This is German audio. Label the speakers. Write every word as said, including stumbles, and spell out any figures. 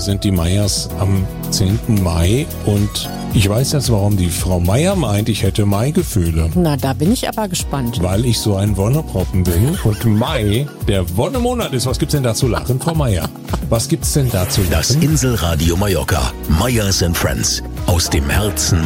Speaker 1: sind die Meyers am zehnten Mai und ich weiß jetzt, warum die Frau Meyer meint, ich hätte Maigefühle.
Speaker 2: Na, da bin ich aber gespannt.
Speaker 1: Weil ich so ein Wonneproppen bin und Mai der Wonnemonat ist. Was gibt's denn da zu lachen, Frau Meyer? Was gibt's denn da zu lachen?
Speaker 3: Das Inselradio Mallorca. Meyers and Friends. Aus dem Herzen